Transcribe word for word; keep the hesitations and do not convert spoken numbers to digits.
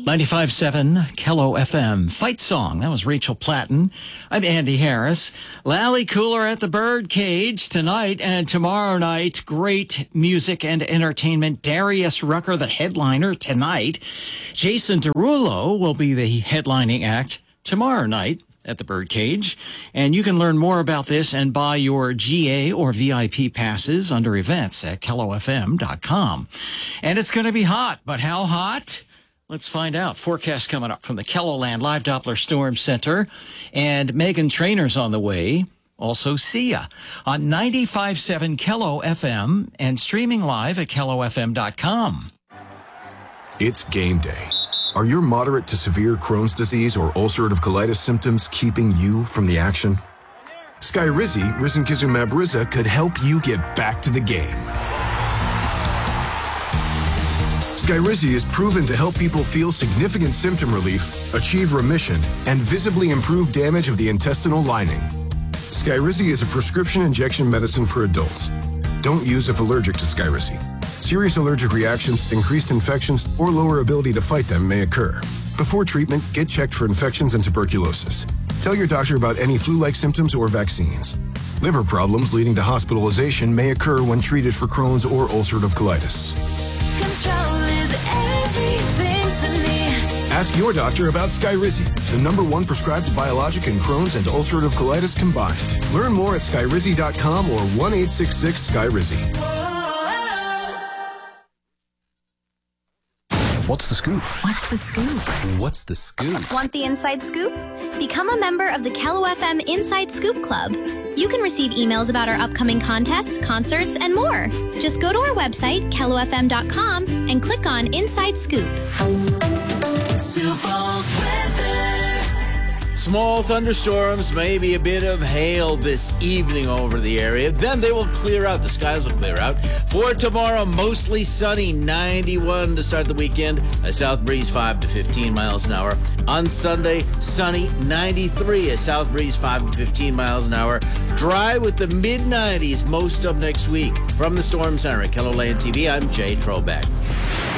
ninety-five point seven Kello F M. Fight Song. That was Rachel Platten. I'm Andy Harris. Lally Cooler at the Birdcage tonight and tomorrow night. Great music and entertainment. Darius Rucker, the headliner, tonight. Jason Derulo will be the headlining act tomorrow night at the Birdcage. And you can learn more about this and buy your G A or V I P passes under events at kello f m dot com. And it's going to be hot, but how hot? Let's find out. Forecast coming up from the KELOLAND Live Doppler Storm Center. And Megan Trainor's on the way. Also, Sia on ninety-five point seven Kello F M and streaming live at kello f m dot com. It's game day. Are your moderate to severe Crohn's disease or ulcerative colitis symptoms keeping you from the action? Skyrizi, risankizumab Riza, could help you get back to the game. Skyrizi is proven to help people feel significant symptom relief, achieve remission, and visibly improve damage of the intestinal lining. Skyrizi is a prescription injection medicine for adults. Don't use if allergic to Skyrizi. Serious allergic reactions, increased infections, or lower ability to fight them may occur. Before treatment, get checked for infections and tuberculosis. Tell your doctor about any flu-like symptoms or vaccines. Liver problems leading to hospitalization may occur when treated for Crohn's or ulcerative colitis. Control is everything to me. Ask your doctor about Skyrizi, the number one prescribed biologic in Crohn's and ulcerative colitis combined. Learn more at skyrizi dot com or one eight six six Skyrizi. What's the scoop? What's the scoop? What's the scoop? Want the inside scoop? Become a member of the Kello F M Inside Scoop Club. You can receive emails about our upcoming contests, concerts, and more. Just go to our website, kello f m dot com, and click on Inside Scoop. Sioux Falls weather. Small thunderstorms, maybe a bit of hail this evening over the area. Then they will clear out. The skies will clear out. For tomorrow, mostly sunny, ninety-one to start the weekend. A south breeze five to fifteen miles an hour. On Sunday, sunny, ninety-three. A south breeze five to fifteen miles an hour. Dry with the mid nineties most of next week. From the Storm Center at KELOLAND T V, I'm Jay Trobeck.